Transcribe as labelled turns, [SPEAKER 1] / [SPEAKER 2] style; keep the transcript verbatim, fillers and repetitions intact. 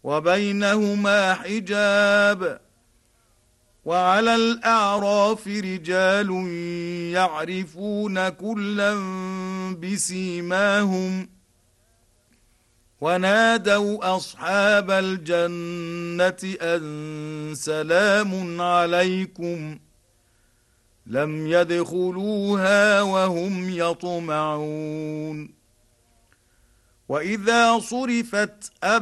[SPEAKER 1] وبينهما حجاب وعلى الأعراف رجال يعرفون كلا بسيماهم ونادوا أصحاب الجنة أن سلام عليكم لم يدخلوها وهم يطمعون وإذا صرفت